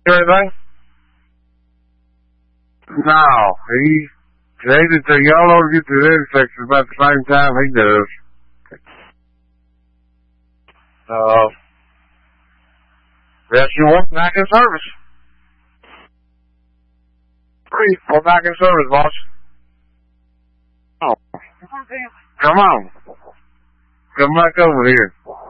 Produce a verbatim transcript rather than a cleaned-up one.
anything? No, he created the yellow to get to the intersection about the same time he does. Uh, yes, you want back in service. Free for back in service, boss. Oh. Come on. Come back over here.